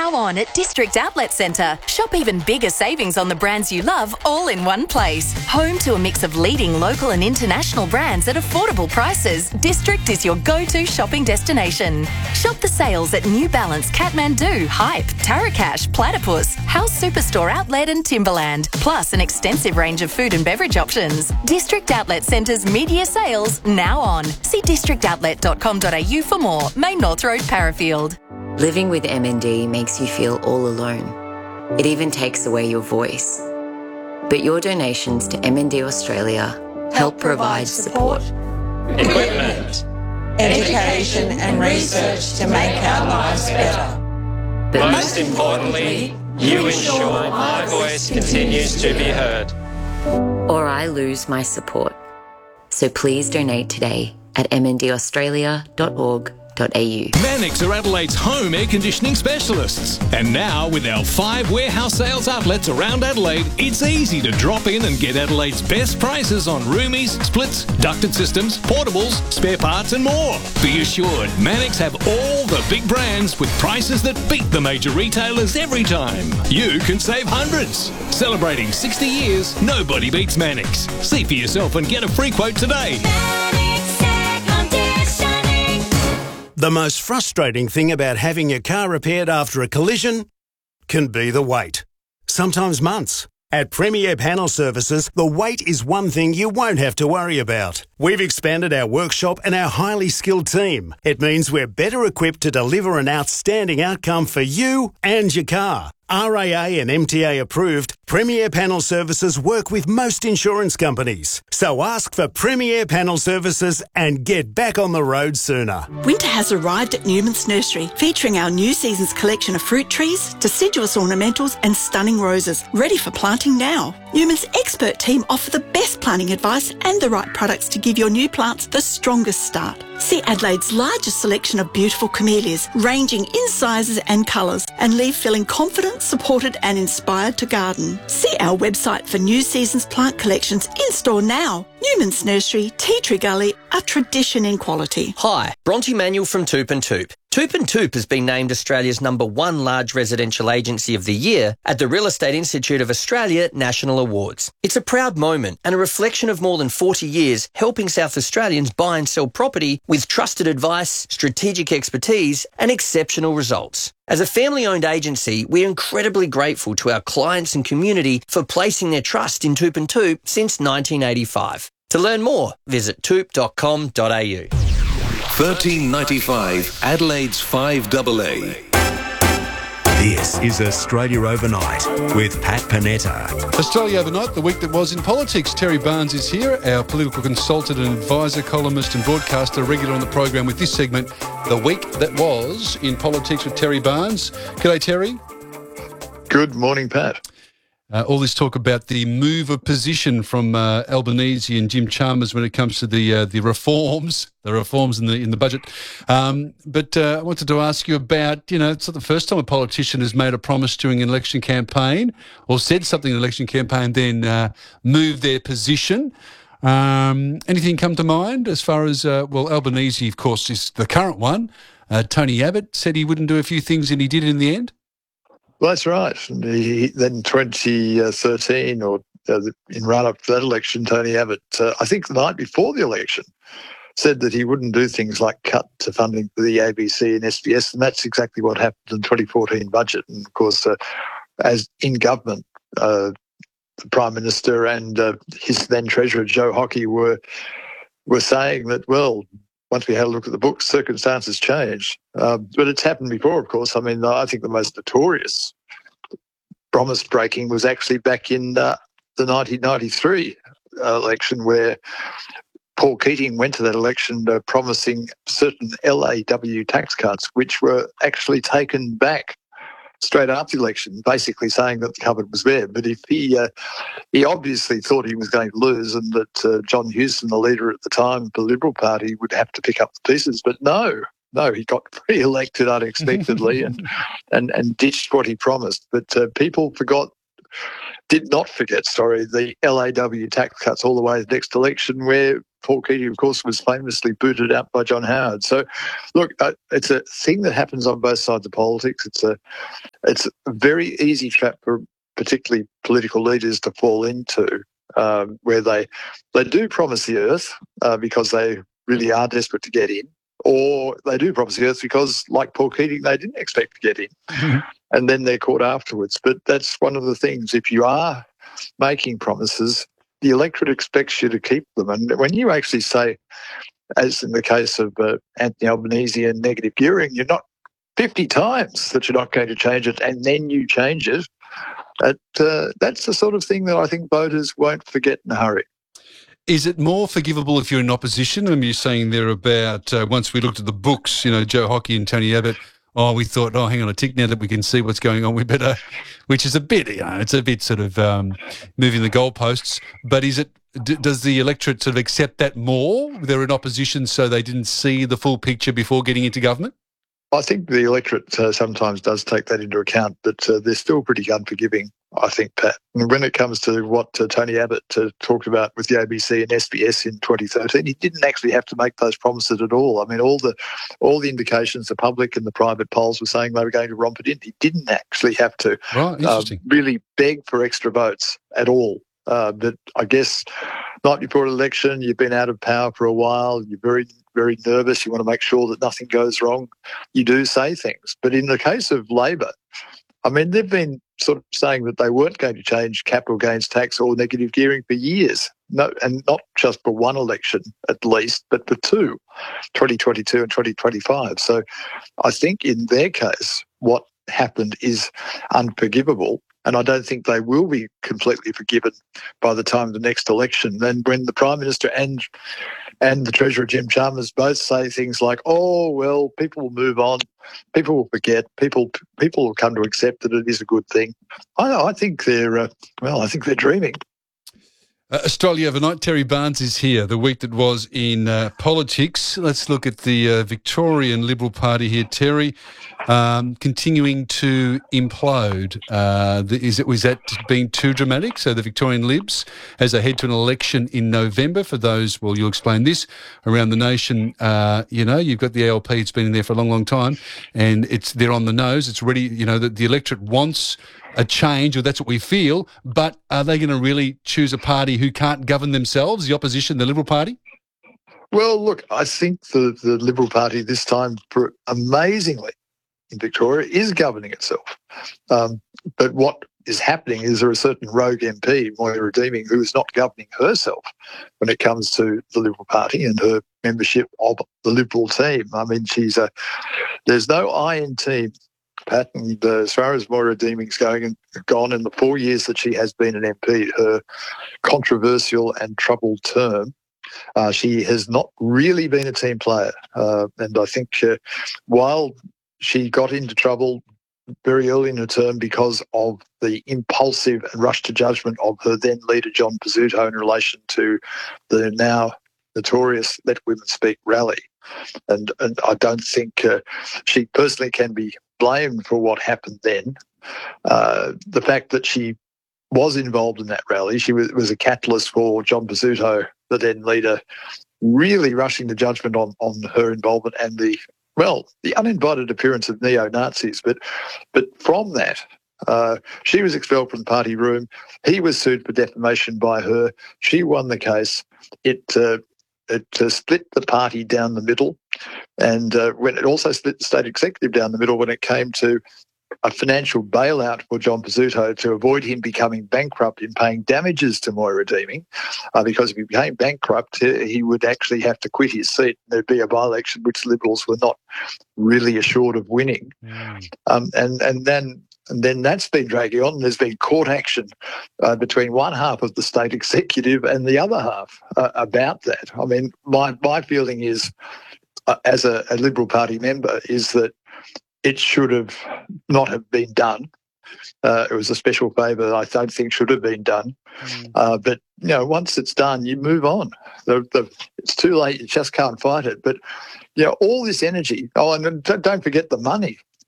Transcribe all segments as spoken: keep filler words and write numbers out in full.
now on at District Outlet Centre. Shop even bigger savings on the brands you love all in one place. Home to a mix of leading local and international brands at affordable prices, District is your go-to shopping destination. Shop the sales at New Balance, Kathmandu, Hype, Tarakash, Platypus, House Superstore Outlet and Timberland, plus an extensive range of food and beverage options. District Outlet Centre's media sales now on. See district outlet dot com dot a u for more. Main North Road, Parafield. Living with M N D makes you feel all alone. It even takes away your voice. But your donations to M N D Australia help, help provide support, equipment, education and research to make our lives better. But most importantly, you ensure my voice continues to be heard. Or I lose my support. So please donate today at m n d australia dot org dot a u. Mannix are Adelaide's home air conditioning specialists. And now, with our five warehouse sales outlets around Adelaide, it's easy to drop in and get Adelaide's best prices on roomies, splits, ducted systems, portables, spare parts and more. Be assured, Mannix have all the big brands with prices that beat the major retailers every time. You can save hundreds. Celebrating sixty years, nobody beats Mannix. See for yourself and get a free quote today. The most frustrating thing about having your car repaired after a collision can be the wait. Sometimes months. At Premier Panel Services, the wait is one thing you won't have to worry about. We've expanded our workshop and our highly skilled team. It means we're better equipped to deliver an outstanding outcome for you and your car. R A A and M T A approved, Premier Panel Services work with most insurance companies. So ask for Premier Panel Services and get back on the road sooner. Winter has arrived at Newman's Nursery, featuring our new season's collection of fruit trees, deciduous ornamentals and stunning roses, ready for planting now. Newman's expert team offer the best planting advice and the right products to give your new plants the strongest start. See Adelaide's largest selection of beautiful camellias, ranging in sizes and colours, and leave feeling confident, supported and inspired to garden. See our website for new season's plant collections in store now. Newman's Nursery, Tea Tree Gully, a tradition in quality. Hi, Bronte Manuel from Toop and Toop. Toop and Toop has been named Australia's number one large residential agency of the year at the Real Estate Institute of Australia National Awards. It's a proud moment and a reflection of more than forty years helping South Australians buy and sell property with trusted advice, strategic expertise and exceptional results. As a family-owned agency, we're incredibly grateful to our clients and community for placing their trust in Toop and Toop since nineteen eighty-five. To learn more, visit toop dot com dot a u. thirteen ninety-five, Adelaide's five A A. This is Australia Overnight with Pat Panetta. Australia Overnight, the week that was in politics. Terry Barnes is here, our political consultant and advisor, columnist and broadcaster, regular on the program with this segment, The Week That Was in Politics with Terry Barnes. G'day, Terry. Good morning, Pat. Uh, all this talk about the move of position from uh, Albanese and Jim Chalmers when it comes to the uh, the reforms, the reforms in the in the budget. Um, but uh, I wanted to ask you about, you know, it's not the first time a politician has made a promise during an election campaign or said something in an election campaign, then uh, moved their position. Um, anything come to mind as far as, uh, well, Albanese, of course, is the current one. Uh, Tony Abbott said he wouldn't do a few things and he did in the end. Well, that's right. And he, then twenty thirteen, or uh, in run-up to that election, Tony Abbott, uh, I think the night before the election, said that he wouldn't do things like cut to funding for the A B C and S B S, and that's exactly what happened in the twenty fourteen budget. And, of course, uh, as in government, uh, the Prime Minister and uh, his then-Treasurer, Joe Hockey, were were saying that, well, once we had a look at the books, circumstances changed. Uh, but it's happened before, of course. I mean, I think the most notorious promise breaking was actually back in uh, the nineteen ninety-three uh, election, where Paul Keating went to that election uh, promising certain L A W tax cuts, which were actually taken back straight after the election, basically saying that the cupboard was there. But if he uh, he obviously thought he was going to lose and that uh, John Hewson, the leader at the time of the Liberal Party, would have to pick up the pieces. But no, no, he got re-elected unexpectedly and, and, and ditched what he promised. But uh, people forgot did not forget, sorry, the L A W tax cuts all the way to the next election, where Paul Keating, of course, was famously booted out by John Howard. So, look, uh, it's a thing that happens on both sides of politics. It's a, it's a very easy trap for particularly political leaders to fall into, um, where they they do promise the earth uh, because they really are desperate to get in, or they do promise the earth because, like Paul Keating, they didn't expect to get in, mm-hmm. and then they're caught afterwards. But that's one of the things. If you are making promises, the electorate expects you to keep them. And when you actually say, as in the case of uh, Anthony Albanese and negative gearing, you're not fifty times that you're not going to change it, and then you change it, that, uh, that's the sort of thing that I think voters won't forget in a hurry. Is it more forgivable if you're in opposition? I mean, you're saying there about, uh, once we looked at the books, you know, Joe Hockey and Tony Abbott, oh, we thought, oh, hang on a tick, now that we can see what's going on, we better, which is a bit, you know, it's a bit sort of um, moving the goalposts. But is it, d- does the electorate sort of accept that more? They're in opposition, so they didn't see the full picture before getting into government? I think the electorate uh, sometimes does take that into account, but uh, they're still pretty unforgiving, I think, Pat. And when it comes to what uh, Tony Abbott uh, talked about with the A B C and S B S in twenty thirteen, he didn't actually have to make those promises at all. I mean, all the all the indications, the public and the private polls were saying they were going to romp it in. He didn't actually have to right, uh, really beg for extra votes at all. Uh, but I guess night before an election, you've been out of power for a while, you're very very nervous, you want to make sure that nothing goes wrong, you do say things. But in the case of Labor, I mean, they've been sort of saying that they weren't going to change capital gains tax or negative gearing for years, no, and not just for one election at least, but for two, twenty twenty-two and twenty twenty-five. So I think in their case, what happened is unforgivable. And I don't think they will be completely forgiven by the time of the next election. Then when the Prime Minister and and the Treasurer, Jim Chalmers, both say things like, oh, well, people will move on, people will forget, people people will come to accept that it is a good thing. I, I think they're, uh, well, I think they're dreaming. Uh, Australia Overnight, Terry Barnes is here, the week that was in uh, politics. Let's look at the uh, Victorian Liberal Party here. Terry, um, continuing to implode. Uh, the, is, it, is that being too dramatic? So the Victorian Libs, as they head to an election in November, for those, well, you'll explain this, around the nation, uh, you know, you've got the A L P, it's been in there for a long, long time, and it's they're on the nose. It's ready, you know, that the electorate wants a change, or that's what we feel, but are they going to really choose a party who can't govern themselves, the opposition, the Liberal Party? Well, look, I think the, the Liberal Party this time, amazingly, in Victoria, is governing itself. Um, but what is happening is there a certain rogue M P, Moira Deeming, who is not governing herself when it comes to the Liberal Party and her membership of the Liberal team. I mean, she's a, there's no I in team, Pat, and uh, as far as Moira Deeming's going and gone in the four years that she has been an M P, her controversial and troubled term, uh, she has not really been a team player. Uh, and I think uh, while she got into trouble very early in her term because of the impulsive and rush to judgment of her then leader, John Pizzuto, in relation to the now notorious Let Women Speak rally. And, and I don't think uh, she personally can be blamed for what happened then. Uh, the fact that she was involved in that rally, she was, was a catalyst for John Pizzuto, the then leader, really rushing to judgment on, on her involvement and the, well, the uninvited appearance of neo-Nazis. But, but from that, uh, she was expelled from the party room. He was sued for defamation by her. She won the case. It uh, It uh, split the party down the middle, and uh, when it also split the state executive down the middle when it came to a financial bailout for John Pizzuto to avoid him becoming bankrupt in paying damages to Moira Deeming, uh, because if he became bankrupt, he would actually have to quit his seat. There'd be a by-election which Liberals were not really assured of winning. Mm. Um, and, and then... And then that's been dragging on. There's been court action uh, between one half of the state executive and the other half uh, about that. I mean, my, my feeling is, uh, as a, a Liberal Party member, is that it should have not have been done. Uh, it was a special favour that I don't think should have been done. Mm. Uh, but, you know, once it's done, you move on. The, the, it's too late. You just can't fight it. But, you know, all this energy, oh, and don't, don't forget the money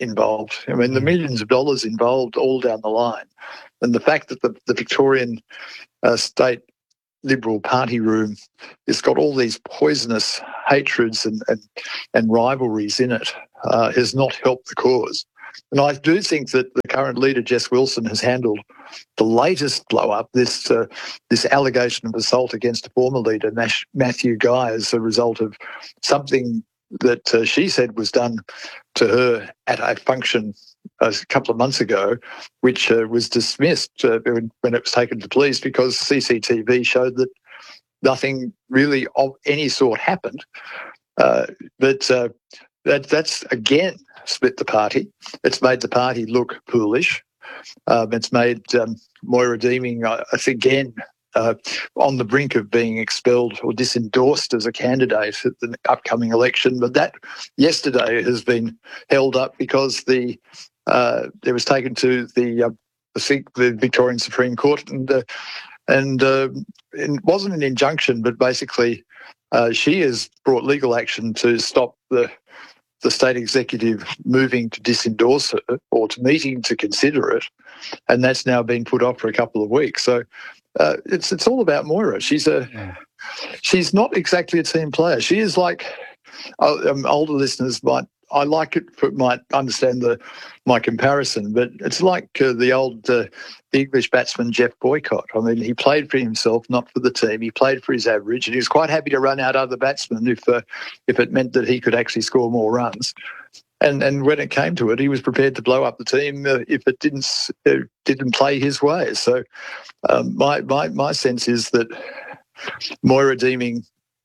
involved. I mean, the millions of dollars involved all down the line. And the fact that the, the Victorian uh, state Liberal Party room has got all these poisonous hatreds and, and, and rivalries in it uh, has not helped the cause. And I do think that the current leader, Jess Wilson, has handled the latest blow-up, this uh, this allegation of assault against a former leader, Nash, Matthew Guy, as a result of something that uh, she said was done to her at a function a couple of months ago, which uh, was dismissed uh, when it was taken to police because C C T V showed that nothing really of any sort happened. Uh, but uh, that, that's, again, split the party. It's made the party look foolish. Um, it's made um, Moira Deeming, uh, again, uh, on the brink of being expelled or disendorsed as a candidate at the upcoming election. But that yesterday has been held up because the uh, it was taken to the, uh, the, the Victorian Supreme Court, and uh, and uh, it wasn't an injunction, but basically uh, she has brought legal action to stop the the state executive moving to disendorse her or to meeting to consider it, and that's now been put off for a couple of weeks. So uh, it's it's all about Moira. She's a yeah. she's not exactly a team player. She is like uh, um, older listeners might I like it for, might understand the my comparison, but it's like uh, the old uh, English batsman Jeff Boycott. I mean, he played for himself, not for the team. He played for his average, and he was quite happy to run out other batsmen if uh, if it meant that he could actually score more runs. And and when it came to it, he was prepared to blow up the team uh, if it didn't uh, didn't play his way. So um, my my my sense is that Moira Deeming,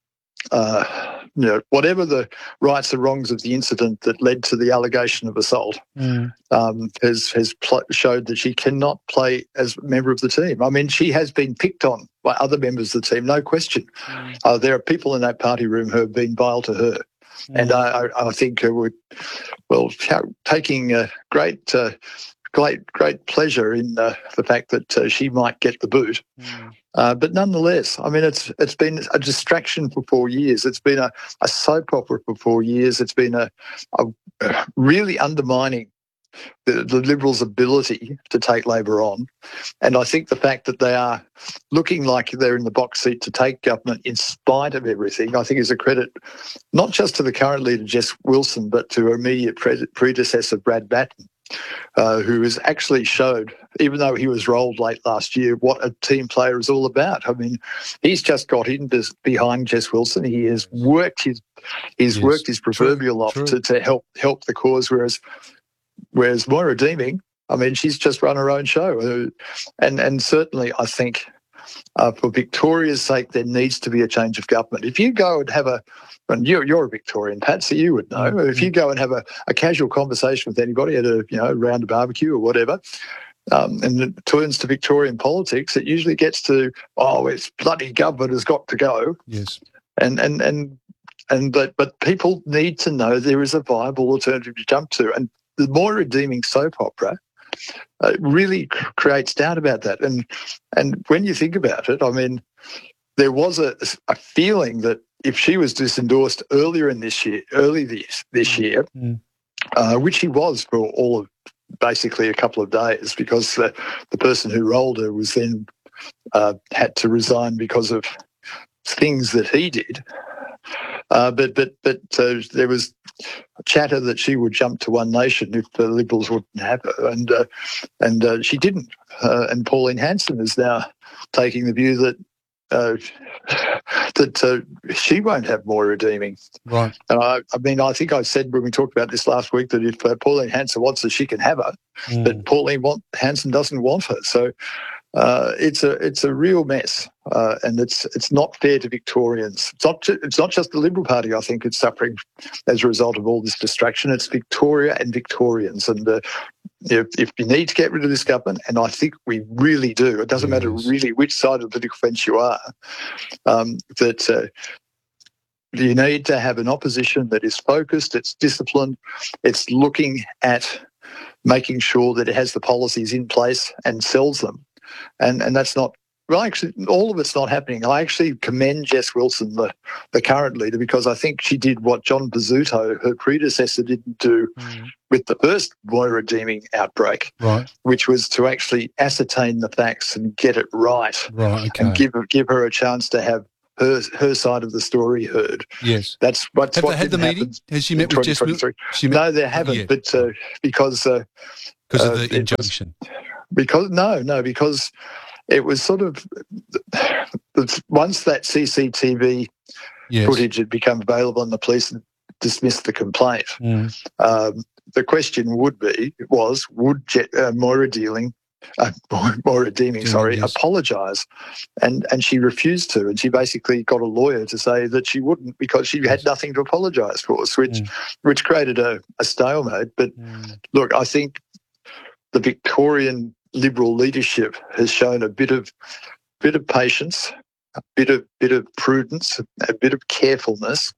uh, you know, whatever the rights or wrongs of the incident that led to the allegation of assault, mm. um, has has pl- showed that she cannot play as a member of the team. I mean, she has been picked on by other members of the team, no question. Mm. Uh, there are people in that party room who have been vile to her. Mm. And I, I think uh, we're, well, taking uh, great, uh, great, great pleasure in uh, the fact that uh, she might get the boot. Mm. Uh, but nonetheless, I mean, it's it's been a distraction for four years. It's been a, a soap opera for four years. It's been a, a really undermining the, the Liberals' ability to take Labor on. And I think the fact that they are looking like they're in the box seat to take government in spite of everything, I think is a credit not just to the current leader, Jess Wilson, but to her immediate pre- predecessor, Brad Batten, uh, who has actually showed, even though he was rolled late last year, what a team player is all about. I mean, he's just got in behind Jess Wilson. He has worked his he's yes. worked his proverbial off to, to help help the cause, whereas Whereas Moira Deeming, I mean, she's just run her own show. And and certainly I think uh, for Victoria's sake, there needs to be a change of government. If you go and have a, and you're, you're a Victorian, Pat, so you would know, mm-hmm. if you go and have a, a casual conversation with anybody at a, you know, round a barbecue or whatever, um, and it turns to Victorian politics, it usually gets to, oh, it's bloody government has got to go. Yes. And, and, and, and but, but people need to know there is a viable alternative to jump to. And the Moira Deeming soap opera uh, really cr- creates doubt about that. And and when you think about it, I mean, there was a, a feeling that if she was disendorsed earlier in this year, early this, this year, mm. uh, which she was for all of basically a couple of days, because the, the person who rolled her was then uh, had to resign because of things that he did. Uh, but but but uh, there was chatter that she would jump to One Nation if the Liberals wouldn't have her, and uh, and uh, she didn't. Uh, and Pauline Hanson is now taking the view that uh, that uh, she won't have Moira Deeming. Right. And I, I mean, I think I said when we talked about this last week that if uh, Pauline Hanson wants her, she can have her, mm. but Pauline want, Hanson doesn't want her. So uh, it's a it's a real mess. Uh, and it's it's not fair to Victorians. It's not ju- it's not just the Liberal Party, I think, it's suffering as a result of all this distraction. It's Victoria and Victorians. And uh, if, if you need to get rid of this government, and I think we really do, it doesn't yes. matter really which side of the political fence you are, um, that uh, you need to have an opposition that is focused, it's disciplined, it's looking at making sure that it has the policies in place and sells them. And and that's not well, actually, all of it's not happening. I actually commend Jess Wilson, the, the current leader, because I think she did what John Pizzuto, her predecessor, didn't do mm. with the first Moira deeming outbreak, right. which was to actually ascertain the facts and get it right, right okay. and give give her a chance to have her her side of the story heard. Yes, that's what's have what they had the meeting. Has she met with Jess Wilson? No, they haven't. Yeah. But uh, because uh, because uh, of the injunction. Was, because no, no, because. It was sort of once that C C T V yes. footage had become available and the police dismissed the complaint. Mm. Um, the question would be was would Je- uh, Moira Dealing, uh, Moira Deeming, Deeming sorry, yes. apologise, and and she refused to, and she basically got a lawyer to say that she wouldn't because she had nothing to apologise for, which mm. which created a, a stalemate. But mm. look, I think the Victorian Liberal leadership has shown a bit of bit of patience, a bit of bit of prudence, a bit of carefulness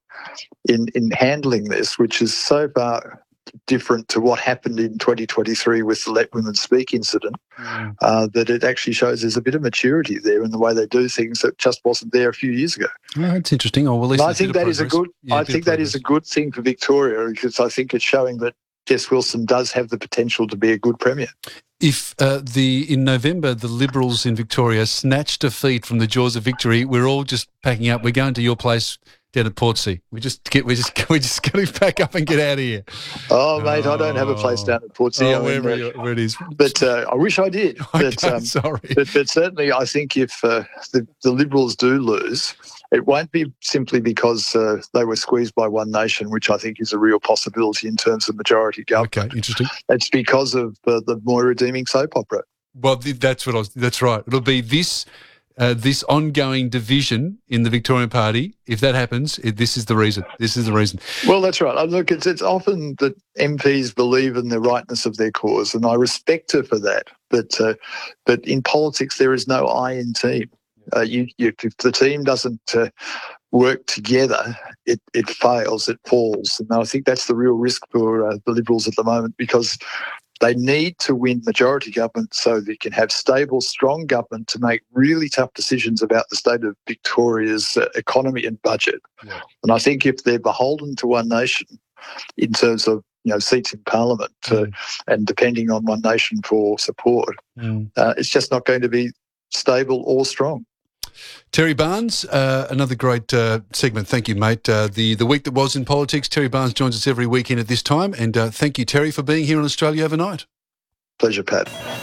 in in handling this, which is so far different to what happened in twenty twenty-three with the Let Women Speak incident, mm. uh, that it actually shows there's a bit of maturity there in the way they do things that just wasn't there a few years ago. Oh, that's interesting. Oh, well, I think that is a good. Yeah, I think that is a good thing for Victoria because I think it's showing that Jess Wilson does have the potential to be a good premier. If uh, the in November the Liberals in Victoria snatched defeat from the jaws of victory, we're all just packing up. We're going to your place down at Portsea. We just get we just we just going to pack up and get out of here. Oh, mate, oh. I don't have a place down at Portsea. Oh, wherever, I mean, uh, where it is. But uh, I wish I did. Okay, but, um, sorry. But, but certainly, I think if uh, the, the Liberals do lose, it won't be simply because uh, they were squeezed by One Nation, which I think is a real possibility in terms of majority government. Okay, interesting. It's because of uh, the Moira Deeming soap opera. Well, that's what I was. That's right. It'll be this uh, this ongoing division in the Victorian Party. If that happens, it, this is the reason. This is the reason. Well, that's right. Look, it's it's often that M Ps believe in the rightness of their cause, and I respect her for that. But uh, but in politics, there is no I in team. Uh, you, you, if the team doesn't uh, work together, it, it fails, it falls. And I think that's the real risk for uh, the Liberals at the moment because they need to win majority government so they can have stable, strong government to make really tough decisions about the state of Victoria's uh, economy and budget. Yeah. And I think if they're beholden to One Nation in terms of you know seats in Parliament uh, mm. and depending on One Nation for support, mm. uh, it's just not going to be stable or strong. Terry Barnes, uh, another great uh, segment. Thank you, mate. Uh, the, the week that was in politics, Terry Barnes joins us every weekend at this time. And uh, thank you, Terry, for being here on Australia Overnight. Pleasure, Pat.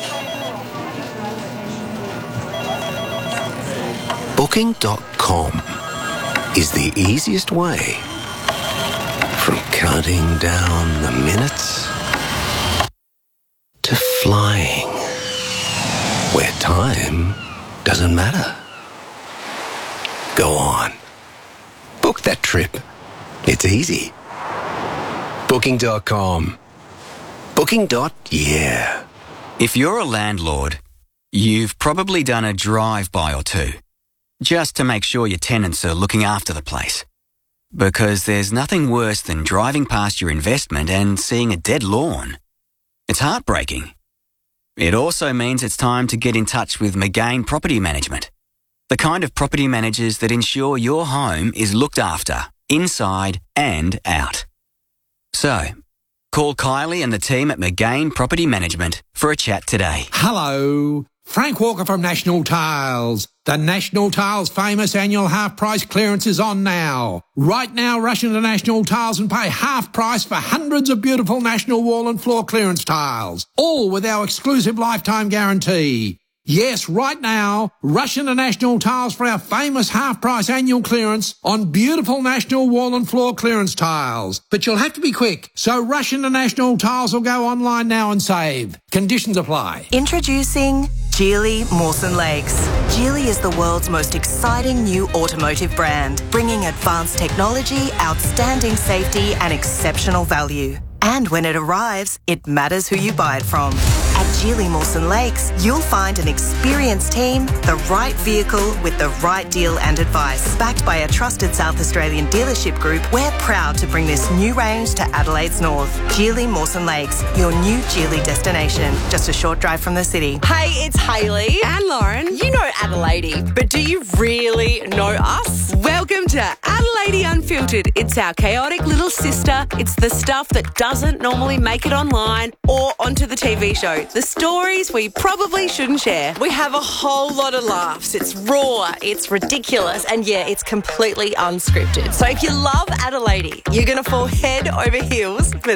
Booking dot com is the easiest way from counting down the minutes to flying where time doesn't matter. Go on. Book that trip. It's easy. Booking dot com. Booking. Yeah. If you're a landlord, you've probably done a drive-by or two, just to make sure your tenants are looking after the place. Because there's nothing worse than driving past your investment and seeing a dead lawn. It's heartbreaking. It also means it's time to get in touch with McGain Property Management. The kind of property managers that ensure your home is looked after, inside and out. So, call Kylie and the team at McGain Property Management for a chat today. Hello, Frank Walker from National Tiles. The National Tiles famous annual half price clearance is on now. Right now, rush into National Tiles and pay half price for hundreds of beautiful National wall and floor clearance tiles, all with our exclusive lifetime guarantee. Yes, right now, rush into National Tiles for our famous half-price annual clearance on beautiful National wall and floor clearance tiles. But you'll have to be quick, so rush into National Tiles or go online now and save. Conditions apply. Introducing Geely Mawson Lakes. Geely is the world's most exciting new automotive brand, bringing advanced technology, outstanding safety and exceptional value. And when it arrives, it matters who you buy it from. At Geely Mawson Lakes, you'll find an experienced team, the right vehicle with the right deal and advice. Backed by a trusted South Australian dealership group, we're proud to bring this new range to Adelaide's north. Geely Mawson Lakes, your new Geely destination. Just a short drive from the city. Hey, it's Hayley and Lauren. You know Adelaide, but do you really know us? Welcome to Adelaide Unfiltered. It's our chaotic little sister. It's the stuff that doesn't normally make it online or onto the T V show. The stories we probably shouldn't share. We have a whole lot of laughs. It's raw, it's ridiculous, and yeah, it's completely unscripted. So if you love Adelaide, you're going to fall head over heels for